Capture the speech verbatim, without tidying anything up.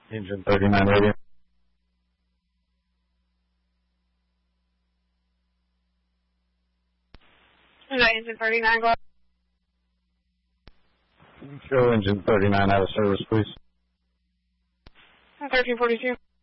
Engine thirty-nine radio. Engine thirty-nine, go ahead. Show engine thirty-nine out of service, please. thirteen forty-two.